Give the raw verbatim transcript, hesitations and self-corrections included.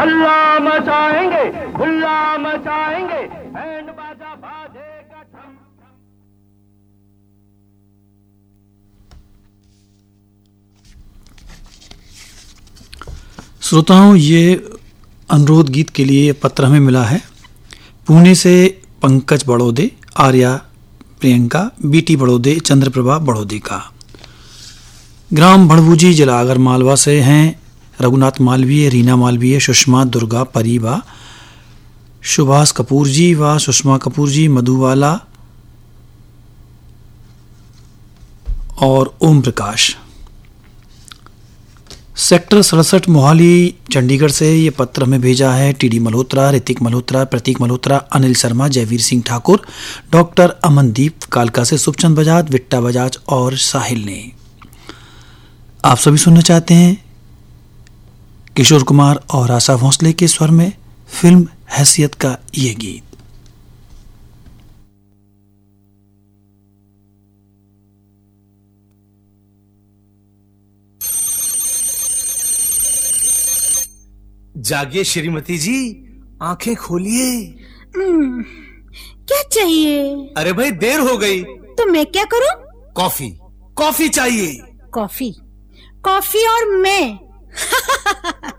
हल्ला मचाएंगे, हुल्ला मचाएंगे, बैंड बाजा बाजेगा ठम। श्रोताओं, ये अनुरोध गीत के लिए पत्र हमें मिला है पुणे से पंकज बड़ौदे, आर्या प्रियंका, बीटी बड़ौदे, चंद्रप्रभा बड़ौदे का। ग्राम भड़भूजी, जिला आगर मालवा से हैं रघुनाथ मालवीय, रीना मालवीय, सुषमा, दुर्गा, परीवा, सुभाष कपूर जी व सुषमा कपूर जी, मधुवाला और ओम प्रकाश। सेक्टर सड़सठ मोहाली चंडीगढ़ से ये पत्र हमें भेजा है टीडी मल्होत्रा, ऋतिक मल्होत्रा, प्रतीक मल्होत्रा, अनिल शर्मा, जयवीर सिंह ठाकुर, डॉक्टर अमनदीप, कालका से सुखचंद बजाज, विट्टा बजाज और साहिल ने। आप सभी सुनना चाहते हैं किशोर कुमार और आशा भोसले के स्वर में फिल्म हैसियत का ये गीत। जागिए श्रीमती जी, आंखें खोलिए। क्या चाहिए? अरे भाई देर हो गई। तो मैं क्या करूं? कॉफी, कॉफी चाहिए। कॉफी, कॉफी और मैं